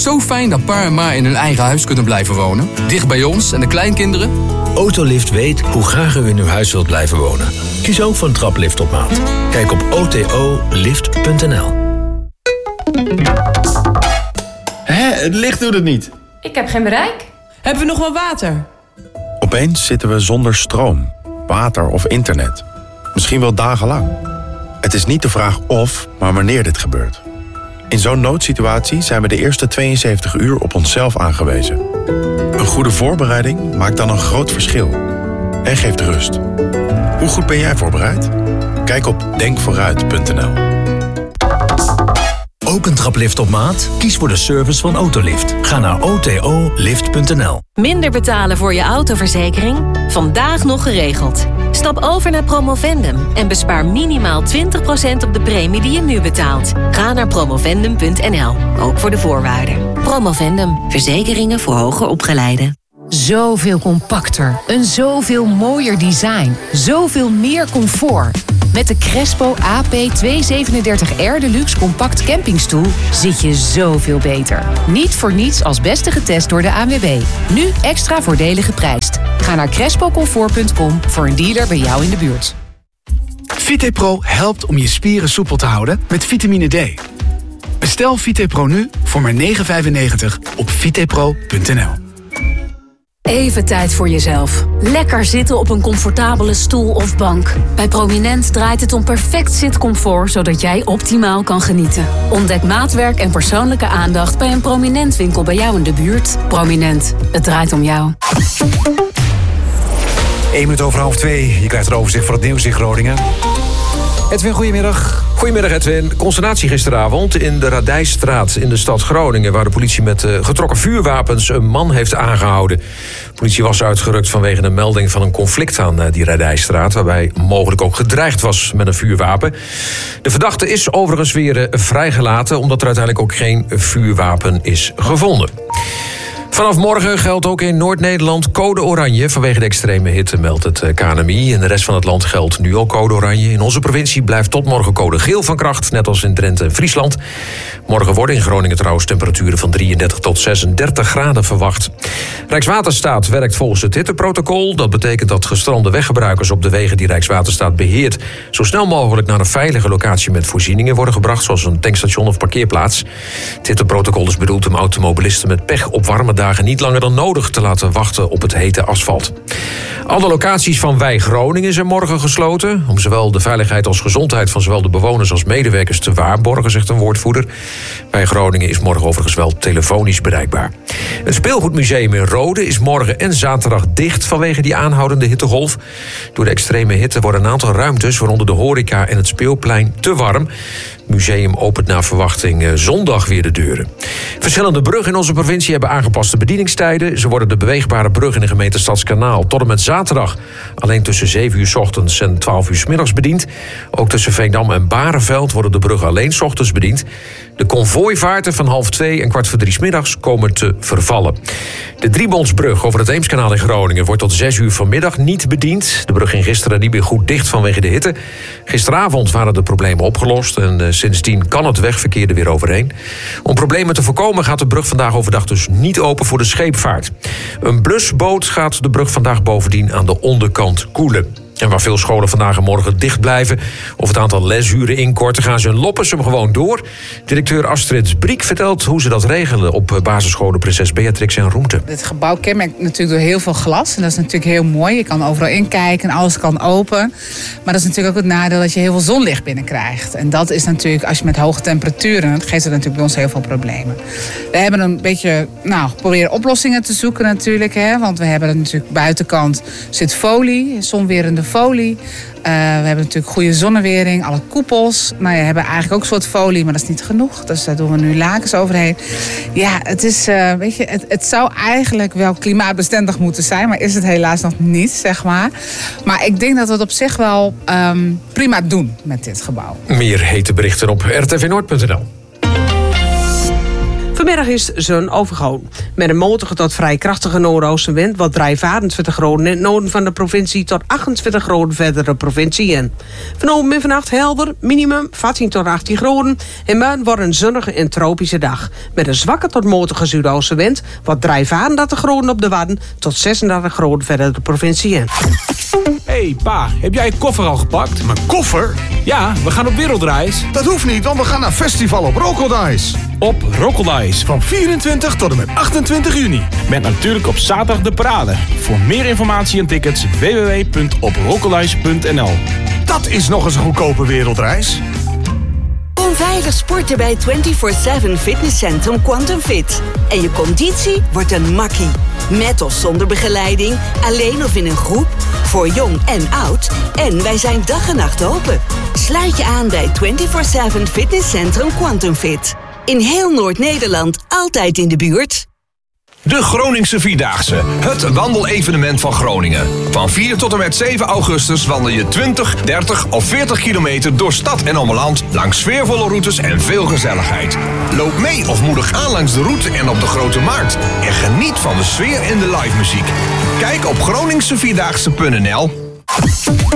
Zo fijn dat pa en ma in hun eigen huis kunnen blijven wonen. Dicht bij ons en de kleinkinderen. Autolift weet hoe graag u in uw huis wilt blijven wonen. Kies ook voor een traplift op maat. Kijk op otolift.nl. Het licht doet het niet. Ik heb geen bereik. Hebben we nog wel water? Opeens zitten we zonder stroom, water of internet. Misschien wel dagenlang. Het is niet de vraag of, maar wanneer dit gebeurt. In zo'n noodsituatie zijn we de eerste 72 uur op onszelf aangewezen. Een goede voorbereiding maakt dan een groot verschil. En geeft rust. Hoe goed ben jij voorbereid? Kijk op denkvooruit.nl. Ook een traplift op maat? Kies voor de service van Autolift. Ga naar otolift.nl. Minder betalen voor je autoverzekering? Vandaag nog geregeld. Stap over naar Promovendum en bespaar minimaal 20% op de premie die je nu betaalt. Ga naar promovendum.nl, ook voor de voorwaarden. Promovendum, verzekeringen voor hoger opgeleiden. Zoveel compacter, een zoveel mooier design, zoveel meer comfort. Met de Crespo AP237R Deluxe Compact Campingstoel zit je zoveel beter. Niet voor niets als beste getest door de ANWB. Nu extra voordelig geprijsd. Ga naar crespocomfort.com voor een dealer bij jou in de buurt. VitePro helpt om je spieren soepel te houden met vitamine D. Bestel VitePro nu voor maar €9,95 op vitepro.nl. Even tijd voor jezelf. Lekker zitten op een comfortabele stoel of bank. Bij Prominent draait het om perfect zitcomfort, zodat jij optimaal kan genieten. Ontdek maatwerk en persoonlijke aandacht bij een Prominent winkel bij jou in de buurt. Prominent, het draait om jou. 1 minuut over 1:30. Je krijgt een overzicht van het nieuws in Groningen. Edwin, goedemiddag. Goedemiddag Edwin. Consternatie gisteravond in de Radijstraat in de stad Groningen, waar de politie met getrokken vuurwapens een man heeft aangehouden. De politie was uitgerukt vanwege een melding van een conflict aan die Radijstraat, waarbij mogelijk ook gedreigd was met een vuurwapen. De verdachte is overigens weer vrijgelaten, omdat er uiteindelijk ook geen vuurwapen is gevonden. Vanaf morgen geldt ook in Noord-Nederland code oranje vanwege de extreme hitte, meldt het KNMI. In de rest van het land geldt nu al code oranje. In onze provincie blijft tot morgen code geel van kracht, net als in Drenthe en Friesland. Morgen worden in Groningen trouwens temperaturen van 33 tot 36 graden verwacht. Rijkswaterstaat werkt volgens het hitteprotocol. Dat betekent dat gestrande weggebruikers op de wegen die Rijkswaterstaat beheert zo snel mogelijk naar een veilige locatie met voorzieningen worden gebracht, zoals een tankstation of parkeerplaats. Het hitteprotocol is bedoeld om automobilisten met pech op warme dagen niet langer dan nodig te laten wachten op het hete asfalt. Alle locaties van Wij Groningen zijn morgen gesloten, om zowel de veiligheid als gezondheid van zowel de bewoners als medewerkers te waarborgen, zegt een woordvoerder. Wij Groningen is morgen overigens wel telefonisch bereikbaar. Het speelgoedmuseum in Rode is morgen en zaterdag dicht vanwege die aanhoudende hittegolf. Door de extreme hitte worden een aantal ruimtes, waaronder de horeca en het speelplein, te warm. Het museum opent naar verwachting zondag weer de deuren. Verschillende bruggen in onze provincie hebben aangepaste bedieningstijden. Ze worden de beweegbare brug in de gemeente Stadskanaal tot en met zaterdag alleen tussen 7 uur 's ochtends en 12 uur 's middags bediend. Ook tussen Veendam en Bareveld worden de bruggen alleen 's ochtends bediend. De konvooivaarten van 2:30 en 2:45 's middags komen te vervallen. De Driebondsbrug over het Eemskanaal in Groningen wordt tot 6 uur vanmiddag niet bediend. De brug ging gisteren niet meer goed dicht vanwege de hitte. Gisteravond waren de problemen opgelost en sindsdien kan het wegverkeer er weer overheen. Om problemen te voorkomen gaat de brug vandaag overdag dus niet open voor de scheepvaart. Een blusboot gaat de brug vandaag bovendien aan de onderkant koelen. En waar veel scholen vandaag en morgen dicht blijven of het aantal lesuren inkorten, gaan ze in Loppersum gewoon door. Directeur Astrid Briek vertelt hoe ze dat regelen op basisscholen Prinses Beatrix en Roemte. Het gebouw kenmerkt natuurlijk door heel veel glas. En dat is natuurlijk heel mooi. Je kan overal inkijken en alles kan open. Maar dat is natuurlijk ook het nadeel dat je heel veel zonlicht binnenkrijgt. En dat is natuurlijk, als je met hoge temperaturen, dat geeft het natuurlijk bij ons heel veel problemen. We hebben een beetje, proberen oplossingen te zoeken natuurlijk. Want we hebben natuurlijk buitenkant zit folie, zonwerende folie. We hebben natuurlijk goede zonnewering, alle koepels. We hebben eigenlijk ook een soort folie, maar dat is niet genoeg. Dus daar doen we nu lakens overheen. Ja, het is, het zou eigenlijk wel klimaatbestendig moeten zijn, maar is het helaas nog niet, zeg maar. Maar ik denk dat we het op zich wel prima doen met dit gebouw. Meer hete berichten op rtvnoord.nl. Vanmiddag is zon overgoten. Met een matige tot vrij krachtige noordoostenwind... wat 23 graden in het noorden van de provincie... tot 28 graden verder de provincie in. Vanavond en vannacht helder, minimum 14 tot 18 graden... en morgen wordt een zonnige en tropische dag. Met een zwakke tot matige zuidoostenwind... wat 33 graden op de Wadden... tot 36 graden verder de provincie in. Hey pa, heb jij je koffer al gepakt? Mijn koffer? Ja, we gaan op wereldreis. Dat hoeft niet, want we gaan naar festival op Rokeldice. Op Rokeldice van 24 tot en met 28 juni. Met natuurlijk op zaterdag de parade. Voor meer informatie en tickets www.oprokeldice.nl. Dat is nog eens een goedkope wereldreis. Kom veilig sporten bij 24/7 Fitnesscentrum Quantum Fit. En je conditie wordt een makkie. Met of zonder begeleiding, alleen of in een groep, voor jong en oud. En wij zijn dag en nacht open. Sluit je aan bij 24/7 Fitnesscentrum Quantum Fit. In heel Noord-Nederland, altijd in de buurt. De Groningse Vierdaagse, het wandelevenement van Groningen. Van 4 tot en met 7 augustus wandel je 20, 30 of 40 kilometer door stad en omland... langs sfeervolle routes en veel gezelligheid. Loop mee of moedig aan langs de route en op de Grote Markt. En geniet van de sfeer en de live muziek. Kijk op groningsevierdaagse.nl.